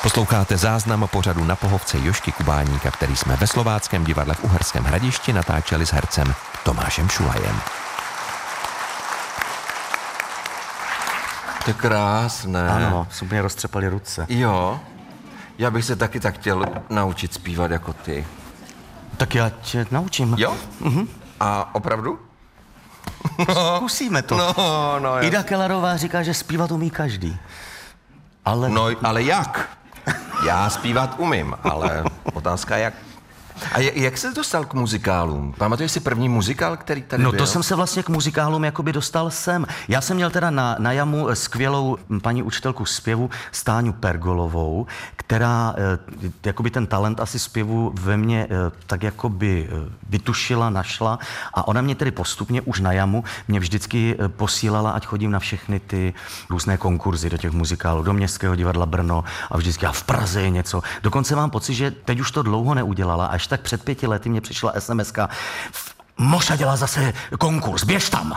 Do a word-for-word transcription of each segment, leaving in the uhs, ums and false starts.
Posloucháte záznam pořadu Na pohovce Jožky Kubáníka, který jsme ve Slováckém divadle v Uherském Hradišti natáčeli s hercem Tomášem Šulajem. To je krásné. Ano, jsme mě roztřepali ruce. Jo, já bych se taky tak chtěl naučit zpívat jako ty. Tak já tě naučím. Jo? Mhm. A opravdu? Zkusíme to. No, no. Ida Kellerová říká, že zpívat umí každý. Ale... No, ale jak? Já zpívat umím, ale otázka jak. A jak se dostal k muzikálům? Pamatuješ si první muzikál, který tady No byl? to jsem se vlastně k muzikálům jakoby dostal sem. Já jsem měl teda na, na jamu skvělou paní učitelku zpěvu Stáňu Pergolovou, která eh, jakoby ten talent asi zpěvu ve mně eh, tak jakoby eh, vytušila, našla a ona mě tedy postupně už na jamu mě vždycky eh, posílala, ať chodím na všechny ty různé konkurzy do těch muzikálů, do Městského divadla Brno a vždycky a v Praze je něco. Dokonce mám pocit, že teď už to dlouho neudělala, až tak před pěti lety mě přišla es em eska. Moša dělá zase konkurs, běž tam.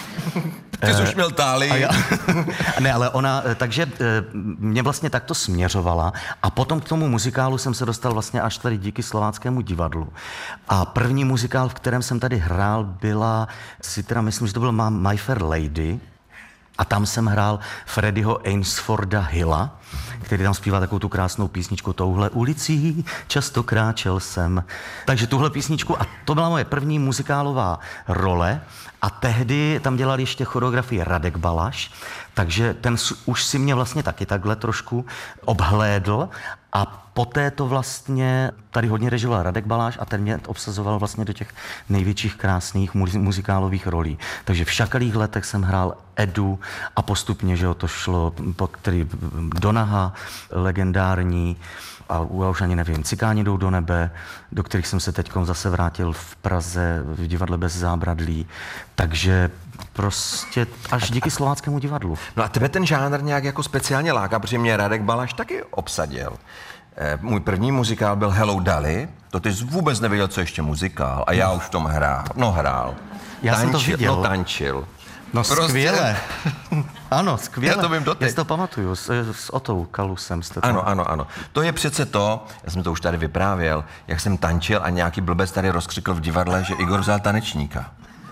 Ty jsi už měl táli. Já, ne, ale ona, takže mě vlastně takto směřovala a potom k tomu muzikálu jsem se dostal vlastně až tady díky Slováckému divadlu. A první muzikál, v kterém jsem tady hrál, byla, si teda myslím, že to byl My Fair Lady, a tam jsem hrál Freddieho Ainsforda Hilla, který tam zpívá takovou tu krásnou písničku Touhle ulicí často kráčel jsem. Takže tuhle písničku, a to byla moje první muzikálová role a tehdy tam dělal ještě choreografii Radek Balaš, takže ten už si mě vlastně taky takhle trošku obhlédl a poté to vlastně tady hodně režoval Radek Baláš a ten mě obsazoval vlastně do těch největších krásných muzikálových rolí. Takže v Šakalých letech jsem hrál Edu a postupně, že jo, to šlo po který Donaha, legendární, a já už ani nevím, Cikáni jdou do nebe, do kterých jsem se teď zase vrátil v Praze, v divadle Bez zábradlí. Takže prostě až díky Slováckému divadlu. No a tebe ten žánr nějak jako speciálně láká, protože mě Radek Balaš taky obsadil. Eh, můj první muzikál byl Hello Dolly, to ty jsi vůbec nevěděl, co ještě muzikál, a já už v tom hrál. No hrál. Já tančil, jsem to viděl. No tančil. No prostě... skvěle. Ano, skvěle. Já to vím doteď. Já si to pamatuju, s, s Otou Kalusem jste to... Ano, ano, ano. To je přece to, já jsem to už tady vyprávěl, jak jsem tančil a nějaký blbec tady rozkřikl v divadle, že Igor vzal tanečníka.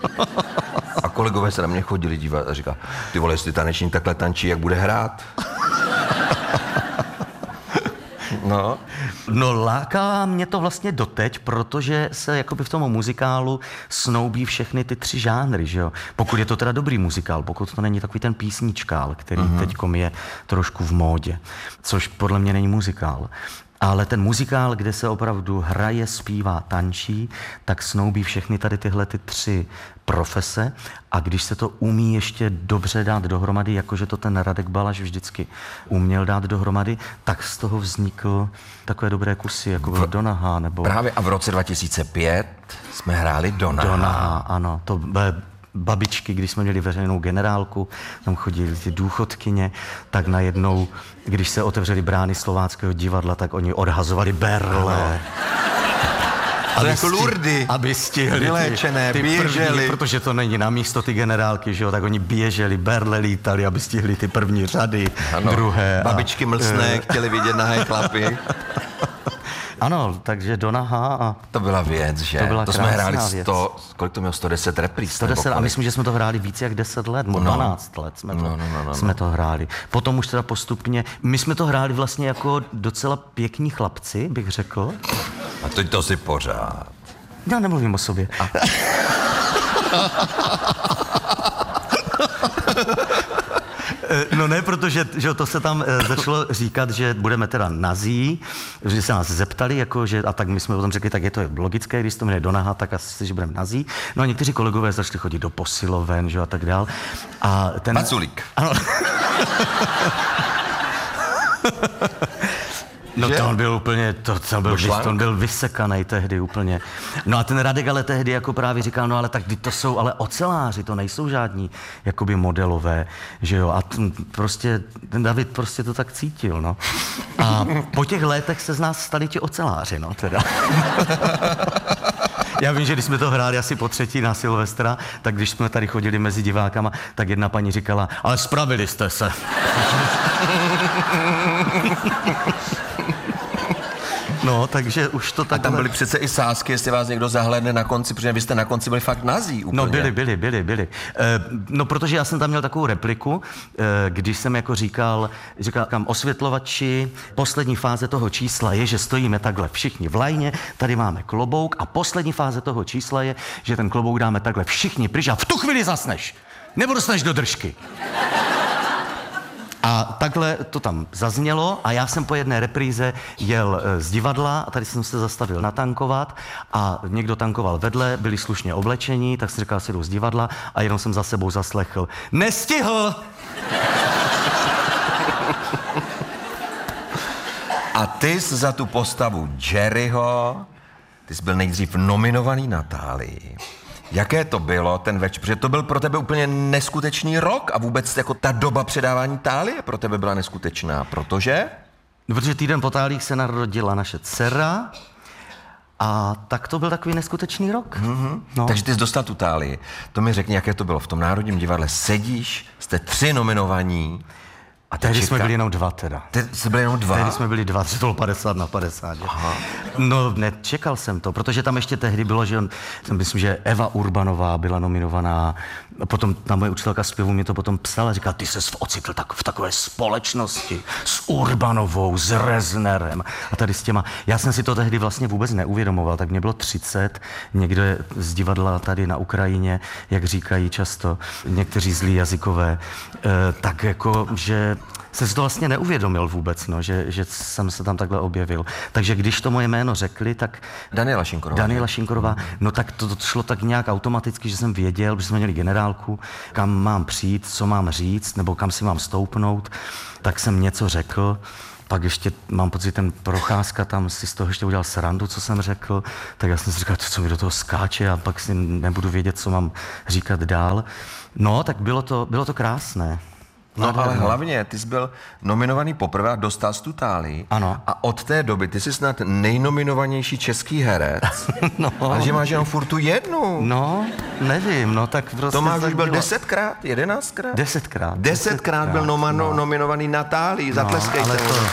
A kolegové se na mě chodili dívat a říká, ty vole, jestli tanečník takhle tančí, jak bude hrát? No. No láká mě to vlastně doteď, protože se jakoby v tom muzikálu snoubí všechny ty tři žánry, že jo? Pokud je to teda dobrý muzikál, pokud to není takový ten písničkál, který mm-hmm. teďkom je trošku v módě, což podle mě není muzikál. Ale ten muzikál, kde se opravdu hraje, zpívá, tančí, tak snoubí všechny tady tyhle ty tři profese a když se to umí ještě dobře dát dohromady, jakože to ten Radek Balaš vždycky uměl dát dohromady, tak z toho vznikl takové dobré kusy, jako byl Donaha, nebo... Právě a v roce dva tisíce pět jsme hráli Donaha. Donaha, ano, to bylo babičky, když jsme měli veřejnou generálku, tam chodili ty důchodkyně, tak najednou, když se otevřely brány Slováckého divadla, tak oni odhazovali berle. Aby jako Lurdy. Aby stihli vyléčené, ty, ty běželi. První, protože to není na místo ty generálky, že jo, tak oni běželi, berle lítali, aby stihli ty první řady, ano, druhé. Babičky mlsné, chtěli vidět nahé chlapy. Ano, takže Donaha a... To byla věc, že? To, byla to jsme hráli sto, věc. kolik to mělo, sto deset repríz? sto deset a myslím, že jsme to hráli víc jak deset let, nebo dvanáct let jsme to, no, no, no, no, jsme to hráli. Potom už teda postupně, my jsme to hráli vlastně jako docela pěkní chlapci, bych řekl. A teď to si pořád. Já nemluvím o sobě. A... No ne, protože že to se tam začalo říkat, že budeme teda nazí, že se nás zeptali, jako, že, a tak my jsme potom řekli, tak je to logické, když to jmenuje Donaha, tak asi, že budeme nazí. No a někteří kolegové začali chodit do posiloven, že a tak dál. A ten... Paculík. Ano. No to on byl úplně, to, to byl, vys, to on byl vysekanej tehdy úplně. No a ten Radek ale tehdy jako právě říkal, no ale tak to jsou ale oceláři, to nejsou žádní jakoby modelové, že jo. A t, prostě ten David prostě to tak cítil, no. A po těch letech se z nás stali ti oceláři, no teda. Já vím, že když jsme to hráli asi po třetí na Silvestra, tak když jsme tady chodili mezi divákama, tak jedna paní říkala, ale spravili jste se. No, takže už to tak. A tam byly přece i sázky, jestli vás někdo zahlédne na konci, protože vy jste na konci byli fakt nazí úplně. No byli, byli, byli, byli. E, no protože já jsem tam měl takovou repliku, e, když jsem jako říkal, říkám osvětlovači, poslední fáze toho čísla je, že stojíme takhle všichni v lajně, tady máme klobouk a poslední fáze toho čísla je, že ten klobouk dáme takhle všichni pryč a v tu chvíli zasneš, nebo dostaneš do držky. A takhle to tam zaznělo a já jsem po jedné repríze jel z divadla a tady jsem se zastavil natankovat a někdo tankoval vedle, byli slušně oblečení, tak jsem říkal, si jdu z divadla a jenom jsem za sebou zaslechl. Nestihl! A ty jsi za tu postavu Jerryho, ty jsi byl nejdřív nominovaný na Tálii. Jaké to bylo ten večer? Protože to byl pro tebe úplně neskutečný rok a vůbec jako ta doba předávání Tálie pro tebe byla neskutečná, protože? No, protože týden po Tálích se narodila naše dcera a tak to byl takový neskutečný rok. Mm-hmm. No. Takže ty jsi dostal tu Tálii. To mi řekni, jaké to bylo. V tom Národním divadle sedíš, jste tři nominovaní. A tehdy jsme byli jenom dva teda. Ty jsi byli jenom dva? Tehdy jsme byli dva, to bylo padesát na padesát. Aha. No, nečekal jsem to, protože tam ještě tehdy bylo, že on, myslím, že Eva Urbanová byla nominovaná, potom ta moje učitelka zpěvu mě to potom psala, říkala, ty ses ocitl tak, v takové společnosti s Urbanovou, s Reznerem a tady s těma. Já jsem si to tehdy vlastně vůbec neuvědomoval, tak mě bylo třicet, někde z divadla tady na Ukrajině, jak říkají často někteří zlí jazykové, eh, tak jako, že jsem si to vlastně neuvědomil vůbec, no, že, že jsem se tam takhle objevil. Takže když to moje jméno řekli, tak... Daniela Šinkorová. Daniela Šinkorová, no tak to, to šlo tak nějak automaticky, že jsem věděl, že jsme měli generálku, kam mám přijít, co mám říct, nebo kam si mám stoupnout, tak jsem něco řekl. Pak ještě mám pocit, ten Procházka tam si z toho ještě udělal srandu, co jsem řekl, tak já jsem si říkal, co mi do toho skáče a pak si nebudu vědět, co mám říkat dál. No, tak bylo to, bylo to krásné. No ale hlavně, ty jsi byl nominovaný poprvé a dostal jsi tu Tálii. Ano. A od té doby ty jsi snad nejnominovanější český herec. No. Ale že máš jenom furt tu jednu. No, nevím, no tak prostě... Tomáš tak už byl bylo. desetkrát, jedenáctkrát? Desetkrát. Desetkrát byl nomano, no. nominovaný na Tálii, zatleskejte. ale to-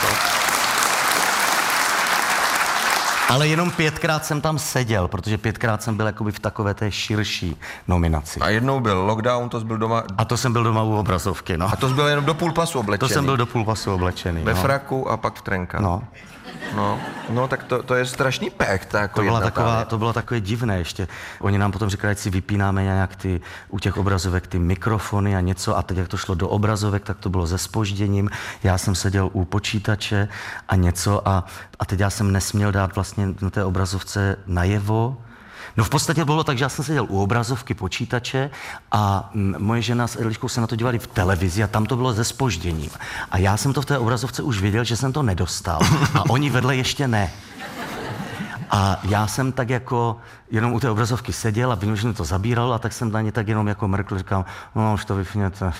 Ale jenom pětkrát jsem tam seděl, protože pětkrát jsem byl jakoby v takové té širší nominaci. A jednou byl lockdown, to jsi byl doma... A to jsem byl doma u obrazovky, no. A to jsi byl jenom do půl pasu oblečený. To jsem byl do půl pasu oblečený, Ve no. fraku a pak v trenkách. No. No, no tak to, to je strašný pech, ta jako To, byla jedna taková, Tálie. to bylo takové divné ještě. Oni nám potom říkali, ať si vypínáme nějak ty, u těch obrazovek ty mikrofony a něco a teď jak to šlo do obrazovek, tak to bylo se zpožděním. Já jsem seděl u počítače a něco a, a teď já jsem nesměl dát vlastně na té obrazovce najevo. No v podstatě bylo tak, že já jsem seděl u obrazovky počítače a m, moje žena s Eliškou se na to dívali v televizi a tam to bylo se zpožděním. A já jsem to v té obrazovce už věděl, že jsem to nedostal a oni vedle ještě ne. A já jsem tak jako jenom u té obrazovky seděl a vím, že mě to zabíralo a tak jsem na ně tak jenom jako mrkl, říkám, no už to vypněte.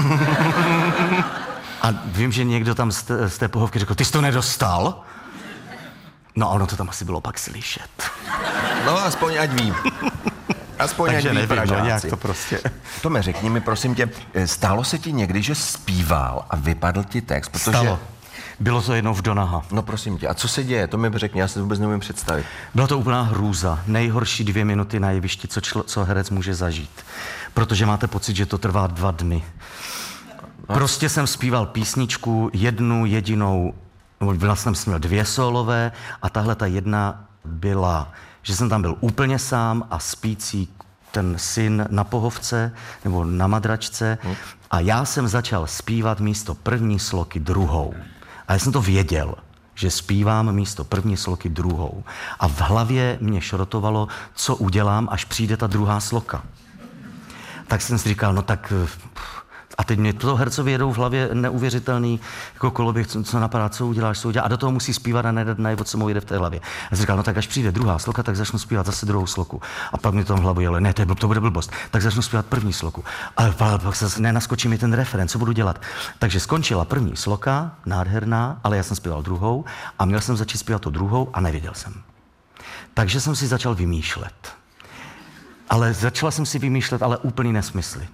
A vím, že někdo tam z té, z té pohovky řekl, ty jsi to nedostal? No a ono to tam asi bylo pak slyšet. No aspoň ať vím. Aspoň Takže ať ví nevím, no, Pražáci. nějak to prostě. Tome, řekni mi, prosím tě, stálo se ti někdy, že zpíval a vypadl ti text? Protože... Stalo. Bylo to jednou v Donaha. No prosím tě, a co se děje? To mi řekni, já si to vůbec neumím představit. Byla to úplná hrůza. Nejhorší dvě minuty na jevišti, co, člo, co herec může zažít. Protože máte pocit, že to trvá dva dny. Prostě jsem zpíval písničku, jednu jedinou, vlastně jsem měl dvě solové a tahle ta jedna byla, že jsem tam byl úplně sám a spící ten syn na pohovce nebo na madračce a já jsem začal zpívat místo první sloky druhou. A já jsem to věděl, že zpívám místo první sloky druhou. A v hlavě mě šrotovalo, co udělám, až přijde ta druhá sloka. Tak jsem si říkal, no tak... A teď mě to hercovi jedou v hlavě neuvěřitelný jako koloběh, co, co napadá, co uděláš, co uděláš. A do toho musí zpívat a nedat najevo, co mu jede v té hlavě. A jsem říkal, no tak až přijde druhá sloka, tak začnu zpívat zase druhou sloku. A pak mi to v hlavu jelo, ne, to, je, to bude blbost. Tak začnu zpívat první sloku. Ale pak, pak se nenaskočí mi ten referent, co budu dělat. Takže skončila první sloka, nádherná, ale já jsem zpíval druhou a měl jsem začít zpívat tu druhou a nevěděl jsem. Takže jsem si začal vymýšlet. Ale začala jsem si vymýšlet, ale úplný nesmysly.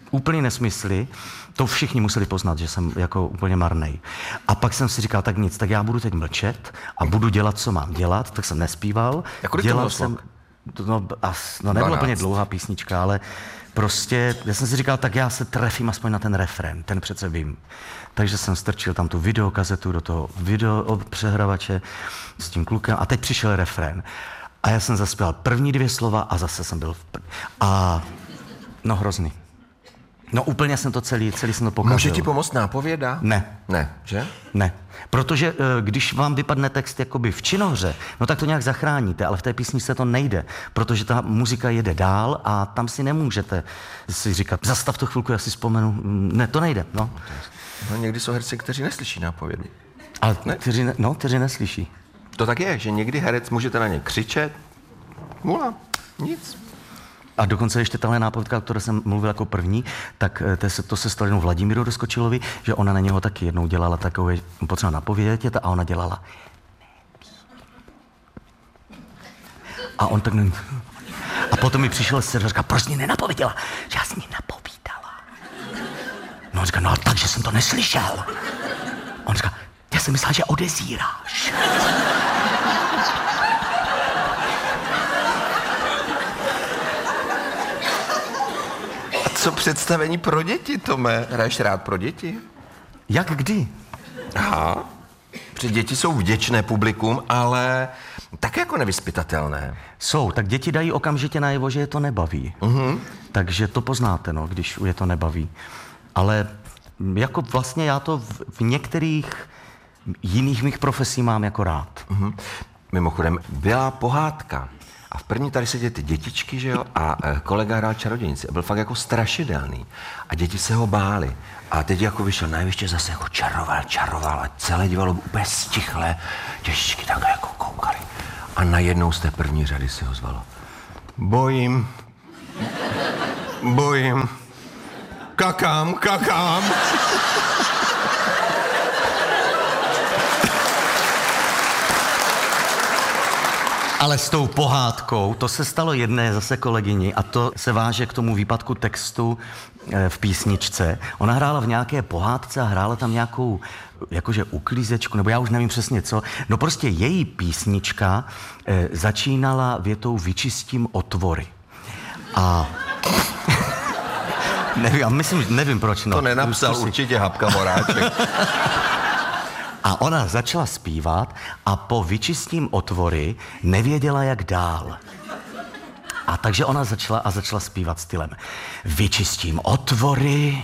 úplný nesmysly, to všichni museli poznat, že jsem jako úplně marnej. A pak jsem si říkal, tak nic, tak já budu teď mlčet a budu dělat, co mám dělat, tak jsem nespíval. Jako dělal jsem, no, as, no nebyla úplně dlouhá písnička, ale prostě, já jsem si říkal, tak já se trefím aspoň na ten refrén, ten přece vím. Takže jsem strčil tam tu videokazetu do toho video přehrávače s tím klukem a teď přišel refrén. A já jsem zaspěl první dvě slova a zase jsem byl v pr... A no hrozný. No úplně jsem to celý, celý jsem to pokazil. Může ti pomoct nápověda? Ne. Ne, že? Ne. Protože když vám vypadne text jakoby v činohře, no tak to nějak zachráníte, ale v té písničce to nejde, protože ta muzika jede dál a tam si nemůžete si říkat, zastav to chvilku, já si vzpomenu. Ne, to nejde, no. No někdy jsou herci, kteří neslyší nápovědy. Ale ne? Kteří, ne, no, kteří neslyší. To tak je, že někdy herec můžete na ně křičet, nula, nic. A dokonce ještě tahle nápovědka, o které jsem mluvil jako první, tak to se, to se stalo jenom Vladimíru Doskočilovi, že ona na něho taky jednou dělala takové, potřeba napovědět a ona dělala. A on tak... A potom mi přišel se a říká, proč jsi nenapověděla? Že já jsem ji napovídala. No on říká, no takže jsem to neslyšel. On říká, já jsem myslel, že odezíráš. Co představení pro děti, Tome? Hraješ rád pro děti? Jak kdy? Aha. Protože děti jsou vděčné publikum, ale tak jako nevyzpytatelné. Jsou, tak děti dají okamžitě najevo, že je to nebaví. Uh-huh. Takže to poznáte, no, když je to nebaví. Ale jako vlastně já to v, v některých jiných mých profesí mám jako rád. Uh-huh. Mimochodem, byla pohádka. A v první tady seděly ty dětičky, že jo, a kolega hrál čarodějnici a byl fakt jako strašidelný. A děti se ho báli. A teď jako vyšel na jeviště, zase jako čaroval, čaroval a celé divadlo úplně stichlé. Dětičky takhle jako koukali. A najednou z té první řady se ho zvalo. Bojím. Bojím. Kakám, kakám. Ale s tou pohádkou, to se stalo jedné zase kolegyni a to se váže k tomu výpadku textu v písničce. Ona hrála v nějaké pohádce a hrála tam nějakou jakože uklízečku, nebo já už nevím přesně co. No prostě její písnička eh, začínala větou vyčistím otvory. A nevím, já myslím, nevím proč. No. To nenapsal si... určitě Habka Moráček. A ona začala zpívat a po vyčistím otvory nevěděla, jak dál. A takže ona začala a začala zpívat stylem. Vyčistím otvory,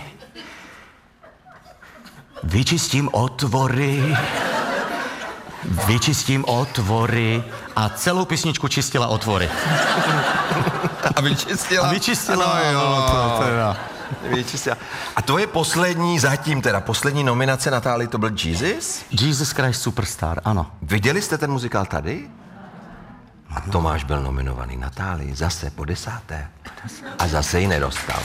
vyčistím otvory, vyčistím otvory a celou písničku čistila otvory. A vyčistila? A vyčistila, ano, jo. To, to, to, Vyčistila. A tvoje poslední, zatím teda, poslední nominace Natálii, to byl Jesus? Jesus Christ Superstar, ano. Viděli jste ten muzikál tady? A Tomáš byl nominovaný Natálii zase po desáté. A zase ji nedostal.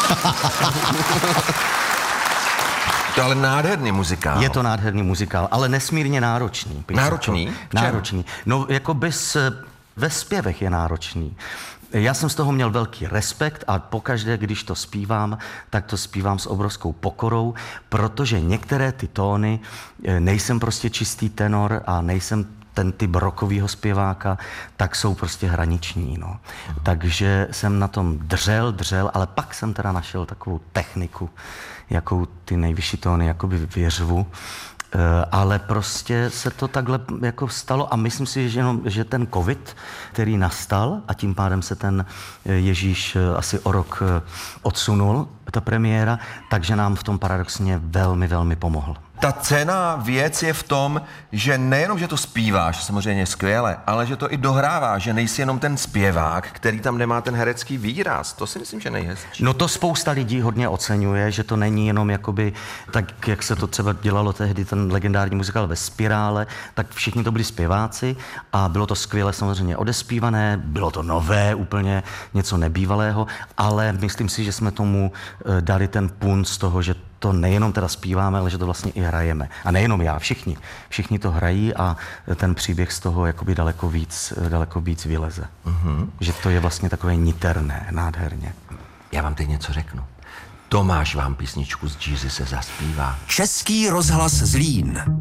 To ale nádherný muzikál. Je to nádherný muzikál, ale nesmírně náročný. Náročný? Náročný. No jako bez, ve zpěvech je náročný. Já jsem z toho měl velký respekt a pokaždé, když to zpívám, tak to zpívám s obrovskou pokorou, protože některé ty tóny, nejsem prostě čistý tenor a nejsem ten typ rockovýho zpěváka, tak jsou prostě hraniční, no. Uh-huh. Takže jsem na tom dřel, dřel, ale pak jsem teda našel takovou techniku, jakou ty nejvyšší tóny jakoby vyřvu. Uh, ale prostě se to takhle jako stalo a myslím si, že, jenom, že ten covid, který nastal a tím pádem se ten Ježíš asi o rok odsunul, ta premiéra, takže nám v tom paradoxně velmi, velmi pomohl. Ta cena věc je v tom, že nejenom, že to zpíváš samozřejmě skvěle, ale že to i dohrává, že nejsi jenom ten zpěvák, který tam nemá ten herecký výraz. To si myslím, že nejhezčí. No to spousta lidí hodně oceňuje, že to není jenom jakoby, tak jak se to třeba dělalo tehdy, ten legendární muzikál Ve spirále, tak všichni to byli zpěváci a bylo to skvěle samozřejmě odespívané, bylo to nové, úplně něco nebývalého, ale myslím si, že jsme tomu dali ten punt z toho, že to nejenom teda zpíváme, ale že to vlastně i hrajeme. A nejenom já, všichni. Všichni to hrají a ten příběh z toho jakoby daleko víc, daleko víc vyleze. Uh-huh. Že to je vlastně takové niterné, nádherně. Já vám teď něco řeknu. Tomáš vám písničku z Jeezy se zaspívá. Český rozhlas Zlín.